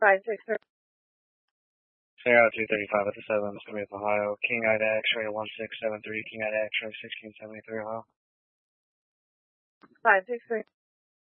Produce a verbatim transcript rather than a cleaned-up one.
five six three. Sierra two thirty-five at the seven, Smith, Ohio. King Ida X-ray one six seven three, King Ida X-ray sixteen seventy-three, Ohio. five six three.